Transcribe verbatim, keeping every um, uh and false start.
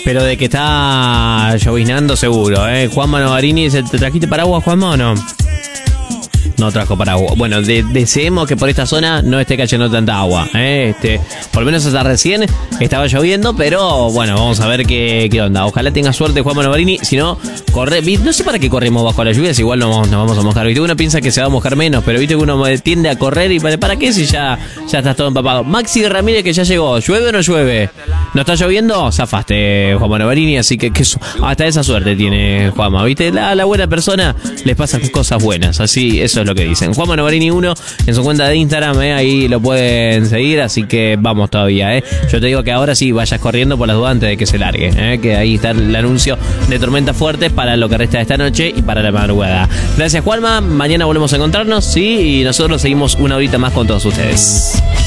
Pero de que está lloviznando seguro, ¿eh? Juanma Novarini dice, ¿te trajiste paraguas, Juanma, o no? No trajo paraguas. Bueno, de, deseemos que por esta zona no esté cayendo tanta agua, ¿eh? Este, por lo menos hasta recién estaba lloviendo, pero bueno, vamos a ver qué, qué onda. Ojalá tenga suerte Juanma Novarini, si no, corre. No sé para qué corremos bajo la lluvia, si igual nos, nos vamos a mojar. Viste, uno piensa que se va a mojar menos, pero viste que uno tiende a correr y ¿para, para qué si ya, ya estás todo empapado? Maxi Ramírez, que ya llegó. ¿Llueve o no llueve? ¿No está lloviendo? Zafaste, Juanma Novarini, así que, que hasta esa suerte tiene Juanma, ¿viste? La, la buena persona les pasan cosas buenas, así, eso es lo que dicen. Juanma Novarini uno en su cuenta de Instagram, eh, ahí lo pueden seguir, así que vamos todavía, eh. Yo te digo que ahora sí vayas corriendo por las dudas antes de que se largue, eh, que ahí está el anuncio de tormentas fuertes para lo que resta de esta noche y para la madrugada. Gracias, Juanma, mañana volvemos a encontrarnos, sí, y nosotros seguimos una horita más con todos ustedes.